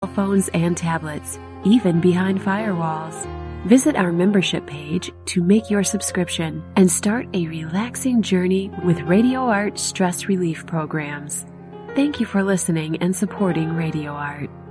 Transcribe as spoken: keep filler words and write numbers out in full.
phones and tablets, even behind firewalls. Visit our membership page to make your subscription and start a relaxing journey with RadioArt stress relief programs. Thank you for listening and supporting RadioArt.